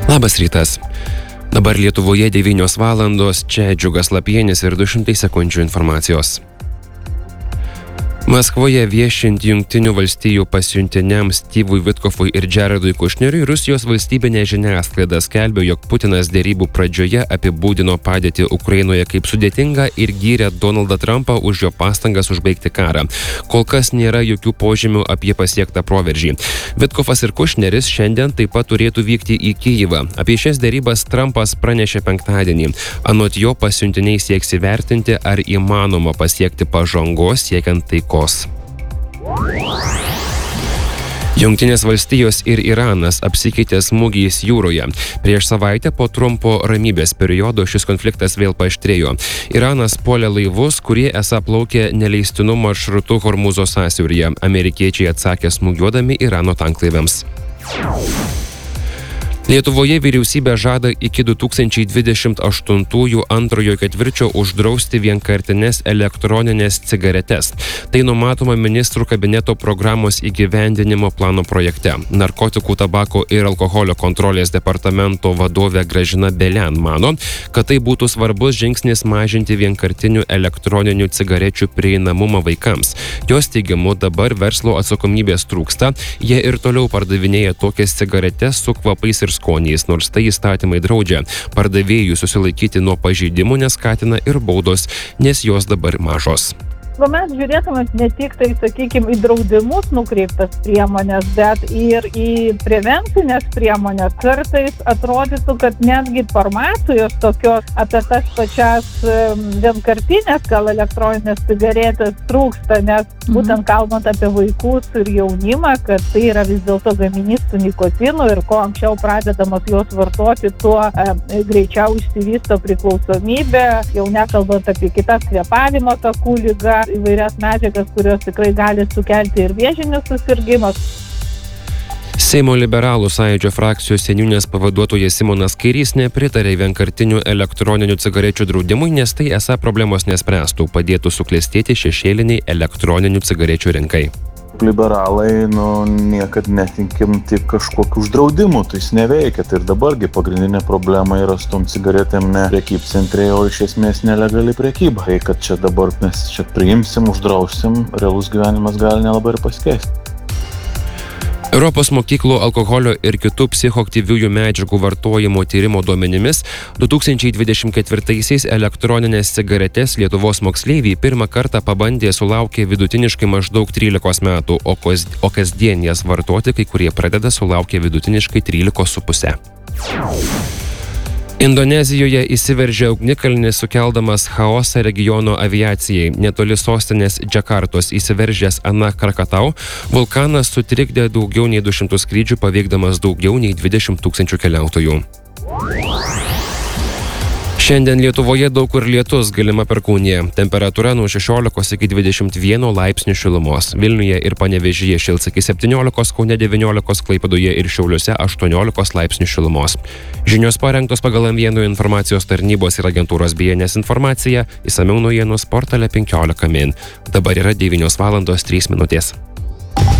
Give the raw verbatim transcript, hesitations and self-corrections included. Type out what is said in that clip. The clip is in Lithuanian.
Labas rytas. Dabar Lietuvoje devynios valandos, čia Džiugas Lapienis ir du šimtai sekundžių informacijos. Maskvoje viešint Jungtinių valstijų pasiuntiniams Styvui Vitkofui ir Jaredui Kušneriui, Rusijos valstybinė žiniasklaida skelbė, jog Putinas derybų pradžioje apibūdino padėtį Ukrainoje kaip sudėtingą ir gyrė Donaldą Trumpą už jo pastangas užbaigti karą. Kol kas nėra jokių požymių apie pasiektą proveržį. Vitkofas ir Kušneris šiandien taip pat turėtų vykti į Kijivą. Apie šias derybas Trumpas pranešė penktadienį. Anot jo, pasiuntiniai sieks įvertinti, ar įmanoma pasiekti pažangos siekiant taikos. Jungtinės valstijos ir Iranas apsikeitė smūgiais jūroje. Prieš savaitę po trumpo ramybės periodo šis konfliktas vėl paaštrėjo. Iranas puolė laivus, kurie esą plaukė neleistinu maršrutu Hormūzo sąsiauryje. Amerikiečiai atsakė smūgiuodami Irano tanklaiviams. Lietuvoje vyriausybė žada iki du tūkstančiai dvidešimt aštuntųjų antrojo ketvirčio uždrausti vienkartines elektroninės cigaretes. Tai numatoma ministrų kabineto programos įgyvendinimo plano projekte. Narkotikų, tabako ir alkoholio kontrolės departamento vadovė Gražina Belian mano, kad tai būtų svarbus žingsnis mažinti vienkartinių elektroninių cigarečių prieinamumą vaikams. Jos teigimu, dabar verslo atsakomybės trūksta, jie ir toliau pardavinėja tokias cigaretes su kvapais ir skoniais, nors tai įstatymai draudžia. Pardavėjų susilaikyti nuo pažeidimų neskatina ir baudos, nes jos dabar mažos. Mes žiūrėtume ne tik tai, sakykime, į draudimus nukreiptas priemonės, bet ir į prevencinės priemonės. Kartais atrodytų, kad netgi informacijos tokios apie tas pačias vienkartinės, gal elektroninės cigaretės trūksta, nes būtent kalbant apie vaikus ir jaunimą, kad tai yra vis dėlto gaminys su nikotinu ir ko anksčiau pradedamos jos vartoti, tuo e, greičiau išsivysto priklausomybė, jau nekalbant apie kitas kvėpavimo takų ligas, įvairias medžiagas, kurios tikrai gali sukelti ir vėžinius susirgymus. Seimo liberalų sąjūdžio frakcijos seniūnės pavaduotojas Simonas Kairys nepritarė vienkartinių elektroninių cigarečių draudimui, nes tai esą problemos nespręstų, padėtų suklestėti šešėliniai elektroninių cigarečių rinkai. Liberalai, nu, niekad netinkim tik kažkokių uždraudimų, tai jis neveikia. Tai ir dabargi pagrindinė problema yra su tom cigaretėm ne prekybcentrė, o iš esmės nelegali prekyba. Tai kad čia dabar mes čia priimsim, uždrausim, realus gyvenimas gali nelabai ir pasikeisti. Europos mokyklų alkoholio ir kitų psichoaktyviųjų medžiagų vartojimo tyrimo duomenimis du tūkstančiai dvidešimt ketvirtaisiais elektroninės cigaretės Lietuvos moksleiviai pirmą kartą pabandė sulaukė vidutiniškai maždaug trylikos metų, o, kas, o kasdien jas vartoti kai kurie pradeda sulaukė vidutiniškai trylikos su puse. Indonezijoje įsiveržė ugnikalnis, sukeldamas chaosą regiono aviacijai. Netoli sostinės Džakartos įsiveržęs Anak Krakatau vulkanas sutrikdė daugiau nei du šimtus skrydžių, paveikdamas daugiau nei dvidešimt tūkstančių keliautojų. Šiandien Lietuvoje daug kur lietus, galima perkūnija. Temperatūra nuo šešiolikos iki dvidešimt vieno laipsnių šilumos. Vilniuje ir Panevėžyje šils iki septyniolikos, Kaune devyniolikos, Klaipėdoje ir Šiauliuose aštuoniolikos laipsnių šilumos. Žinios parengtos pagal M vieno informacijos tarnybos ir agentūros B N S informaciją, išsamiau naujienų portale penkiolika min. Dabar yra devynios valandos trys minutės.